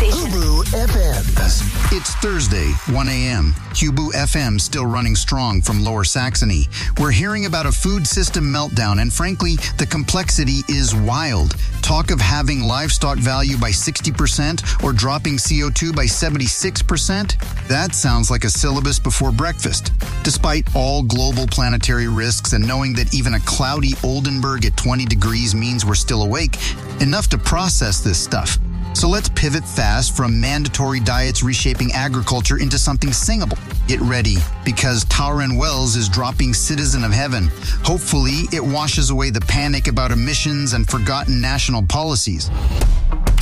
station. Hubu FM. It's Thursday, 1 a.m. Hubu FM still running strong from Lower Saxony. We're hearing about a food system meltdown, and frankly, the complexity is wild. Talk of having livestock value by 60% or dropping CO2 by 76%? That sounds like a syllabus before breakfast. Despite all global planetary risks and knowing that even a cloudy Oldenburg at 20 degrees means we're still awake, enough to process this stuff. So let's pivot fast from mandatory diets reshaping agriculture into something singable. Get ready, because Tauren Wells is dropping Citizen of Heaven. Hopefully, it washes away the panic about emissions and forgotten national policies.